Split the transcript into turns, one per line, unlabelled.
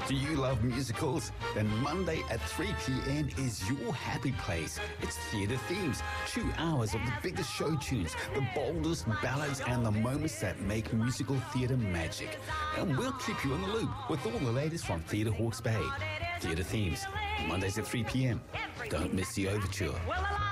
Do you love musicals? Then Monday at 3 p.m. is your happy place. It's Theatre Themes, 2 hours of the biggest show tunes, the boldest ballads and the moments that make musical theatre magic. And we'll keep you in the loop with all the latest from Theatre Hawke's Bay. Theatre Themes, Mondays at 3 p.m. Don't miss the overture.